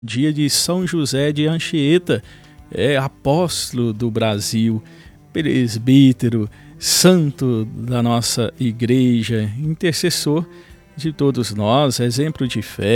Dia de São José de Anchieta, apóstolo do Brasil, presbítero, santo da nossa igreja, intercessor de todos nós, exemplo de fé.